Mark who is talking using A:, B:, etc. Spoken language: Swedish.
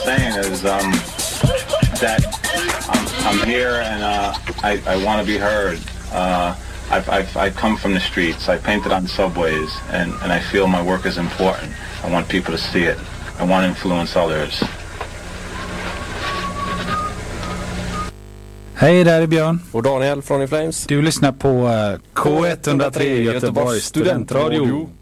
A: saying is that I'm here and I want to be heard. I come from the streets. I painted on subways, and I feel my work is important. I want people to see it. I want to influence others.
B: Hej, där är Björn.
C: Och Daniel från In Flames.
B: Du lyssnar på K103 Göteborgs studentradio.